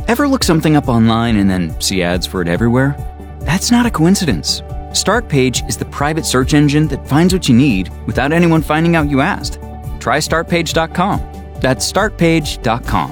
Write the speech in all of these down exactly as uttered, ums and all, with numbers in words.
Ever look something up online and then see ads for it everywhere? That's not a coincidence. Startpage is the private search engine that finds what you need without anyone finding out you asked. Try start page dot com. That's start page dot com.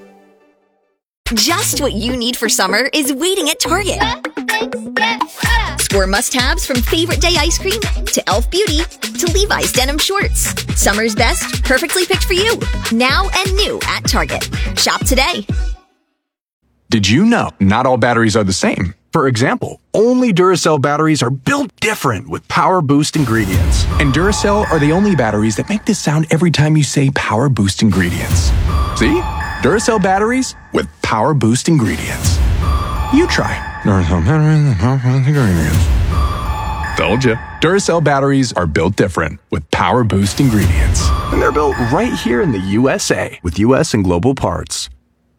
Just what you need for summer is waiting at Target. Score must-haves from Favorite Day ice cream to Elf Beauty to Levi's denim shorts. Summer's best, perfectly picked for you. Now and new at Target. Shop today. Did you know not all batteries are the same? For example, only Duracell batteries are built different with Power Boost ingredients. And Duracell are the only batteries that make this sound every time you say Power Boost ingredients. See? Duracell batteries with Power Boost ingredients. You try. Duracell batteries with Power Boost ingredients. Told you. Duracell batteries are built different with Power Boost ingredients. And they're built right here in the U S A with U S and global parts.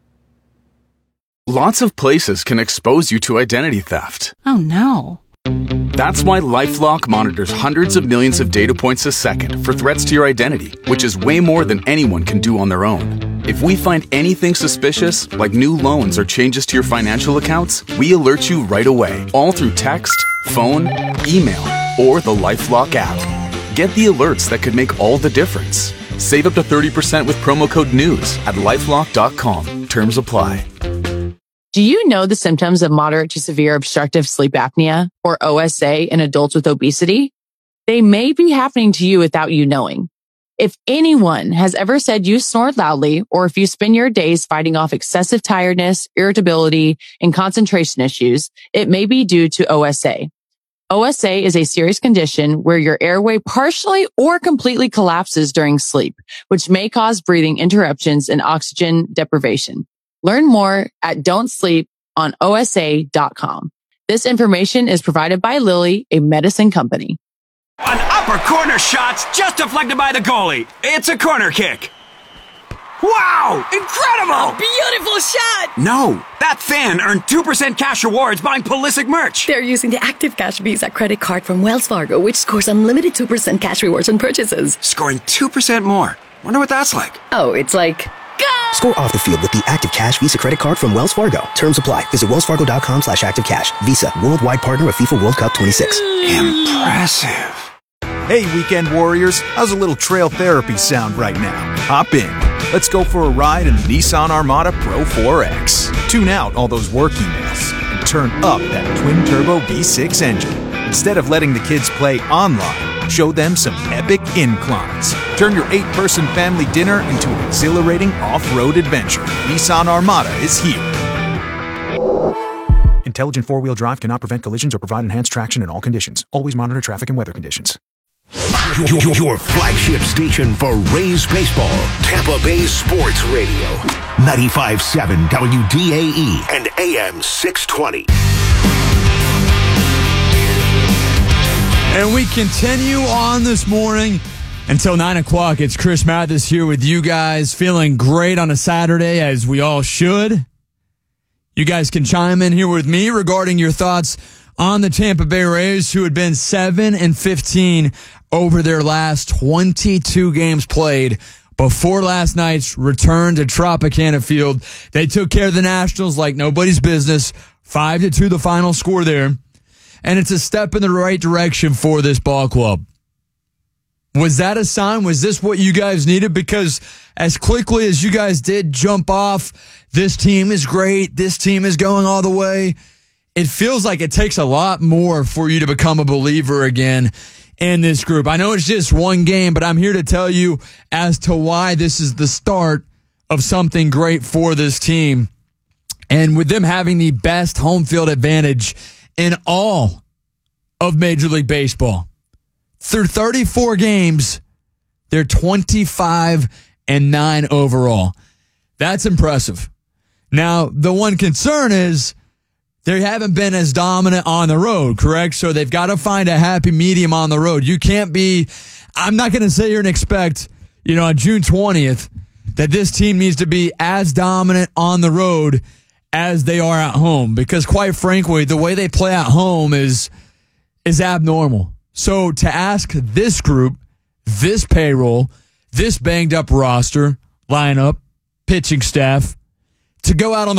Lots of places can expose you to identity theft. Oh, no. That's why LifeLock monitors hundreds of millions of data points a second for threats to your identity, which is way more than anyone can do on their own. If we find anything suspicious, like new loans or changes to your financial accounts, we alert you right away, all through text, phone, email, or the LifeLock app. Get the alerts that could make all the difference. Save up to thirty percent with promo code NEWS at lifelock dot com. Terms apply. Do you know the symptoms of moderate to severe obstructive sleep apnea, or O S A, in adults with obesity? They may be happening to you without you knowing. If anyone has ever said you snore loudly, or if you spend your days fighting off excessive tiredness, irritability, and concentration issues, it may be due to O S A. O S A is a serious condition where your airway partially or completely collapses during sleep, which may cause breathing interruptions and oxygen deprivation. Learn more at don't sleep on O S A dot com. This information is provided by Lilly, a medicine company. An upper corner shot just deflected by the goalie. It's a corner kick. Wow! Incredible! A beautiful shot! No, that fan earned two percent cash rewards buying Pulisic merch. They're using the Active Cash Visa credit card from Wells Fargo, which scores unlimited two percent cash rewards on purchases. Scoring two percent more. Wonder what that's like. Oh, it's like... Score off the field with the Active Cash Visa credit card from Wells Fargo. Terms apply. Visit wellsfargo.com slash activecash. Visa, worldwide partner of FIFA World Cup twenty-six. Impressive. Hey, weekend warriors. How's a little trail therapy sound right now? Hop in. Let's go for a ride in the Nissan Armada Pro four X. Tune out all those work emails and turn up that twin-turbo V six engine. Instead of letting the kids play online, show them some epic inclines. Turn your eight-person family dinner into an exhilarating off-road adventure. Nissan Armada is here. Intelligent four-wheel drive cannot prevent collisions or provide enhanced traction in all conditions. Always monitor traffic and weather conditions. Your, your, your flagship station for Rays baseball, Tampa Bay Sports Radio, ninety-five point seven W D A E and A M six twenty. And we continue on this morning until nine o'clock. It's Chris Mathis here with you guys, feeling great on a Saturday, as we all should. You guys can chime in here with me regarding your thoughts on the Tampa Bay Rays, who had been seven and fifteen over their last twenty-two games played before last night's return to Tropicana Field. They took care of the Nationals like nobody's business. five to two the final score there. And it's a step in the right direction for this ball club. Was that a sign? Was this what you guys needed? Because as quickly as you guys did jump off, this team is great, this team is going all the way, it feels like it takes a lot more for you to become a believer again in this group. I know it's just one game, but I'm here to tell you as to why this is the start of something great for this team. And with them having the best home field advantage in all of Major League Baseball, through thirty-four games, they're twenty-five and nine overall. That's impressive. Now, the one concern is they haven't been as dominant on the road, correct? So they've got to find a happy medium on the road. You can't be, I'm not going to sit here and expect, you know, on June twentieth that this team needs to be as dominant on the road as they are at home, because quite frankly, the way they play at home is is abnormal. So to ask this group, this payroll, this banged up roster, lineup, pitching staff, to go out on the